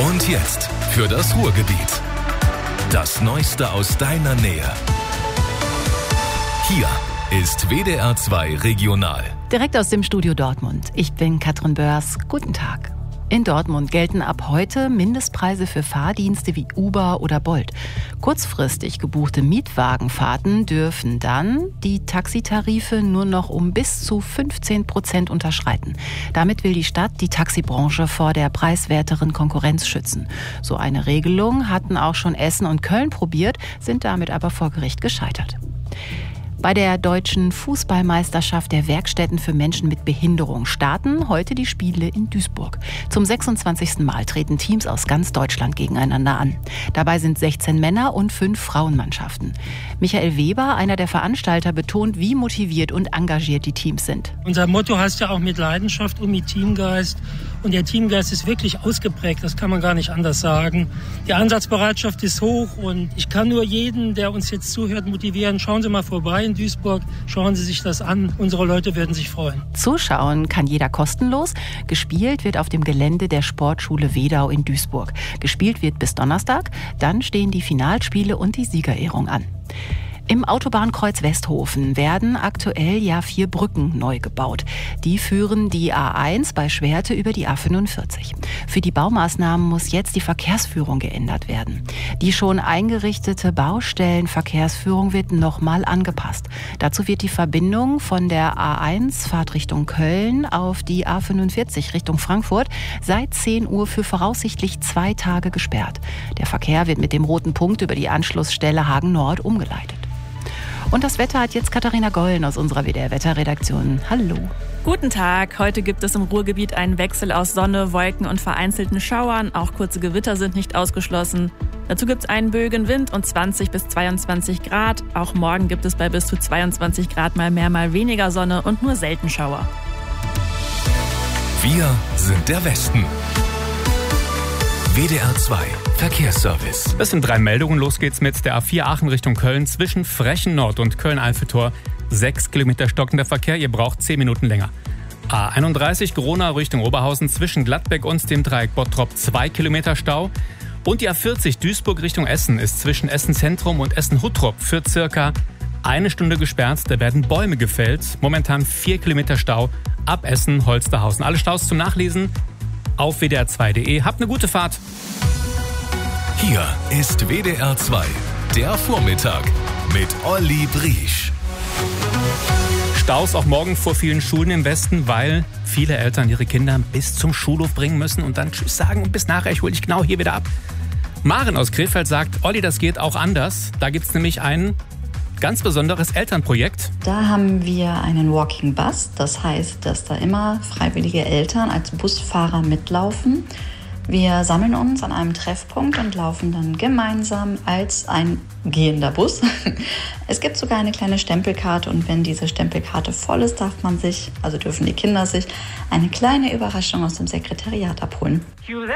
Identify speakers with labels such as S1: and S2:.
S1: Und jetzt für das Ruhrgebiet. Das Neueste aus deiner Nähe. Hier ist WDR 2 Regional.
S2: Direkt aus dem Studio Dortmund. Ich bin Katrin Börs. Guten Tag. In Dortmund gelten ab heute Mindestpreise für Fahrdienste wie Uber oder Bolt. Kurzfristig gebuchte Mietwagenfahrten dürfen dann die Taxitarife nur noch um bis zu 15% unterschreiten. Damit will die Stadt die Taxibranche vor der preiswerteren Konkurrenz schützen. So eine Regelung hatten auch schon Essen und Köln probiert, sind damit aber vor Gericht gescheitert. Bei der deutschen Fußballmeisterschaft der Werkstätten für Menschen mit Behinderung starten heute die Spiele in Duisburg. Zum 26. Mal treten Teams aus ganz Deutschland gegeneinander an. Dabei sind 16 Männer- und 5 Frauenmannschaften. Michael Weber, einer der Veranstalter, betont, wie motiviert und engagiert die Teams sind.
S3: Unser Motto heißt ja auch mit Leidenschaft und mit Teamgeist. Und der Teamgeist ist wirklich ausgeprägt, das kann man gar nicht anders sagen. Die Einsatzbereitschaft ist hoch und ich kann nur jeden, der uns jetzt zuhört, motivieren. Schauen Sie mal vorbei in Duisburg, schauen Sie sich das an. Unsere Leute werden sich freuen.
S2: Zuschauen kann jeder kostenlos. Gespielt wird auf dem Gelände der Sportschule Wedau in Duisburg. Gespielt wird bis Donnerstag, dann stehen die Finalspiele und die Siegerehrung an. Im Autobahnkreuz Westhofen werden aktuell 4 Brücken neu gebaut. Die führen die A1 bei Schwerte über die A45. Für die Baumaßnahmen muss jetzt die Verkehrsführung geändert werden. Die schon eingerichtete Baustellenverkehrsführung wird nochmal angepasst. Dazu wird die Verbindung von der A1 Fahrtrichtung Köln auf die A45 Richtung Frankfurt seit 10 Uhr für voraussichtlich 2 Tage gesperrt. Der Verkehr wird mit dem roten Punkt über die Anschlussstelle Hagen Nord umgeleitet. Und das Wetter hat jetzt Katharina Gollen aus unserer WDR-Wetterredaktion. Hallo.
S4: Guten Tag. Heute gibt es im Ruhrgebiet einen Wechsel aus Sonne, Wolken und vereinzelten Schauern. Auch kurze Gewitter sind nicht ausgeschlossen. Dazu gibt es einen böigen Wind und 20 bis 22 Grad. Auch morgen gibt es bei bis zu 22 Grad mal mehr, mal weniger Sonne und nur selten Schauer.
S1: Wir sind der Westen. WDR 2 Verkehrsservice.
S5: Das sind 3 Meldungen. Los geht's mit der A4 Aachen Richtung Köln zwischen Frechen Nord und Köln-Alfetor. 6 Kilometer stockender Verkehr, ihr braucht 10 Minuten länger. A31 Gronau Richtung Oberhausen zwischen Gladbeck und dem Dreieck Bottrop 2 Kilometer Stau. Und die A40 Duisburg Richtung Essen ist zwischen Essen Zentrum und Essen Huttrop für circa 1 Stunde gesperrt. Da werden Bäume gefällt. Momentan 4 Kilometer Stau ab Essen Holsterhausen. Alle Staus zum Nachlesen auf wdr2.de. Habt eine gute Fahrt.
S1: Hier ist WDR 2, der Vormittag mit Olli Briesch.
S5: Staus auch morgen vor vielen Schulen im Westen, weil viele Eltern ihre Kinder bis zum Schulhof bringen müssen und dann Tschüss sagen und bis nachher, ich hole dich genau hier wieder ab. Maren aus Krefeld sagt, Olli, das geht auch anders. Da gibt es nämlich ein ganz besonderes Elternprojekt.
S6: Da haben wir einen Walking Bus. Das heißt, dass da immer freiwillige Eltern als Busfahrer mitlaufen. Wir sammeln uns an einem Treffpunkt und laufen dann gemeinsam als ein gehender Bus. Es gibt sogar eine kleine Stempelkarte und wenn diese Stempelkarte voll ist, dürfen die Kinder sich eine kleine Überraschung aus dem Sekretariat abholen.